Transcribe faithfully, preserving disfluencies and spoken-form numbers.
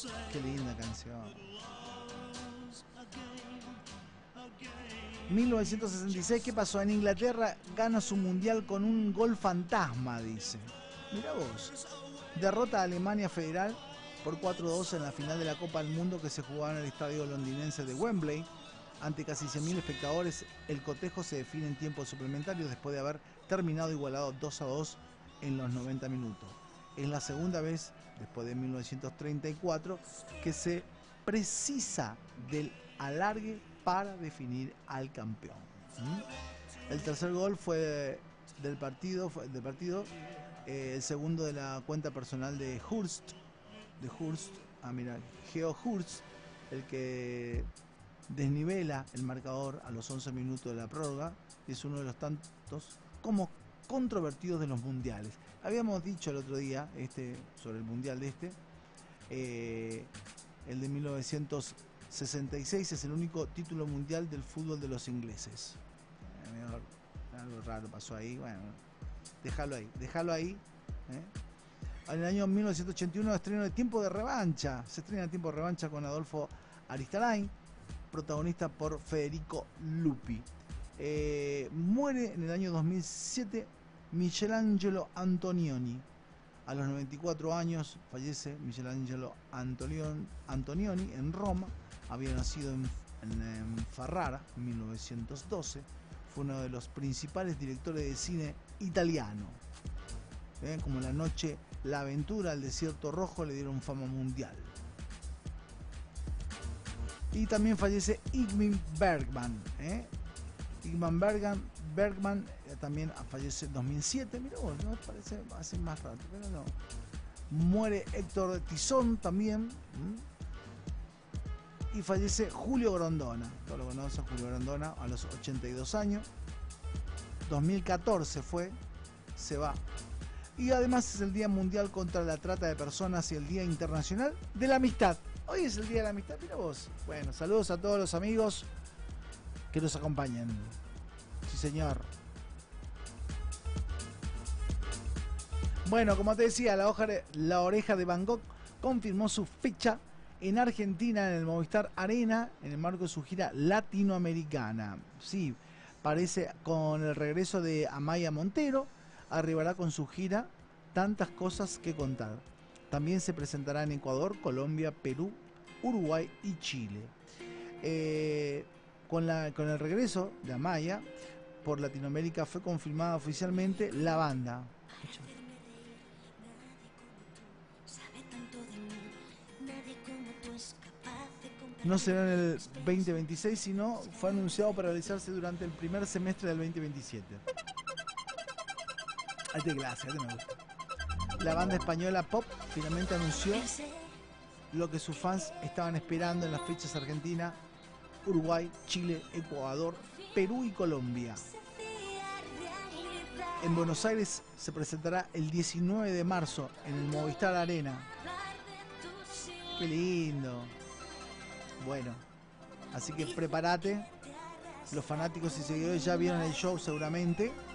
Qué linda canción. mil novecientos sesenta y seis, ¿qué pasó? En Inglaterra gana su mundial con un gol fantasma, dice. Mirá vos. Derrota a Alemania Federal por cuatro a dos en la final de la Copa del Mundo que se jugaba en el estadio londinense de Wembley. Ante casi cien mil espectadores, el cotejo se define en tiempos suplementarios después de haber terminado igualado dos a dos en los noventa minutos. Es la segunda vez, después de mil novecientos treinta y cuatro, que se precisa del alargue para definir al campeón. ¿Mm? El tercer gol fue del partido, fue del partido eh, el segundo de la cuenta personal de Hurst, de Hurst, ah mira, Geo Hurst, el que desnivela el marcador a los once minutos de la prórroga. Es uno de los tantos como controvertidos de los mundiales. Habíamos dicho el otro día este, sobre el mundial de este, eh, el de mil novecientos sesenta y seis es el único título mundial del fútbol de los ingleses. Eh, mejor, algo raro pasó ahí, bueno, déjalo ahí, déjalo ahí. ¿eh? En el año mil novecientos ochenta y uno estreno de Tiempo de Revancha, se estrena Tiempo de Revancha con Adolfo Aristarain, protagonista por Federico Lupi. Eh, muere en el año dos mil siete Michelangelo Antonioni. A los noventa y cuatro años fallece Michelangelo Antonioni, Antonioni en Roma. Había nacido en, en, en Ferrara en mil novecientos doce. Fue uno de los principales directores de cine italiano. ¿Eh? Como La Noche, La Aventura, El Desierto Rojo le dieron fama mundial. Y también fallece Ingmar Bergman. ¿eh? Ingmar Bergman, Bergman eh, también fallece en dos mil siete. Mira vos, no parece hace más rato, pero no. Muere Héctor Tizón también. ¿Mm? Y fallece Julio Grondona. Todos lo conocen, Julio Grondona, a los ochenta y dos años. dos mil catorce fue, se va. Y además es el Día Mundial contra la Trata de Personas y el Día Internacional de la Amistad. Hoy es el Día de la Amistad, mira vos. Bueno, saludos a todos los amigos que nos acompañan. Sí, señor. Bueno, como te decía, la, hoja de, la Oreja de Van Gogh confirmó su fecha en Argentina, en el Movistar Arena, en el marco de su gira latinoamericana. Sí, parece con el regreso de Amaya Montero, arribará con su gira Tantas Cosas que Contar. También se presentará en Ecuador, Colombia, Perú, Uruguay y Chile. Eh, con, la, con el regreso de Amaya por Latinoamérica fue confirmada oficialmente la banda. No será en el veinte veintiséis, sino fue anunciado para realizarse durante el primer semestre del veinte veintisiete. Este gracias, este me gusta. La banda española Pop finalmente anunció lo que sus fans estaban esperando en las fechas Argentina, Uruguay, Chile, Ecuador, Perú y Colombia. En Buenos Aires se presentará el diecinueve de marzo en el Movistar Arena. Qué lindo. Bueno, así que prepárate. Los fanáticos y seguidores ya vieron el show seguramente.